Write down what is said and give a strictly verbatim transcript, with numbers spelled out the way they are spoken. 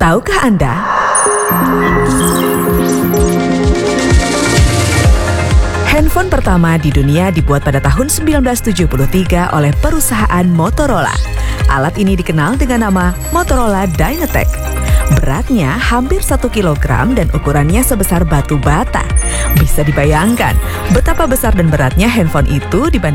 Tahukah Anda? Handphone pertama di dunia dibuat pada tahun sembilan belas tujuh puluh tiga oleh perusahaan Motorola. Alat ini dikenal dengan nama Motorola Dynatec. Beratnya hampir satu kilogram dan ukurannya sebesar batu bata. Bisa dibayangkan betapa besar dan beratnya handphone itu dibandingkan